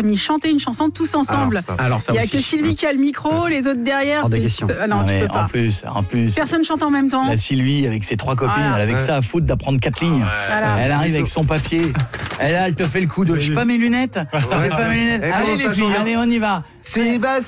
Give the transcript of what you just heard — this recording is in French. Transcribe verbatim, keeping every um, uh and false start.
Platini, chanter une chanson tous ensemble. Alors ça, Alors ça Il n'y a aussi. que Sylvie qui a le micro, les autres derrière. Hors de c'est- question. Ah non, Non, tu mais peux pas. en plus, en plus, Personne chante en même temps. la Sylvie avec ses trois copines, Voilà. elle avait que Ouais. ça à foutre d'apprendre quatre lignes. Voilà. Elle arrive avec son papier. Elle, elle te fait le coup de. Je pas mes lunettes. J'ai pas mes lunettes. Et Allez comment les ça filles, change allez on y va. Sébastien